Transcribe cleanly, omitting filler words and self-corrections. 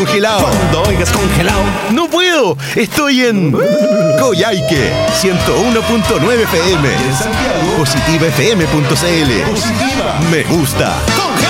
Congelado. Cuando oigas congelado. No puedo. Estoy en Coyhaique 101.9 FM. En Santiago. Positivafm.cl. Positiva. Me gusta.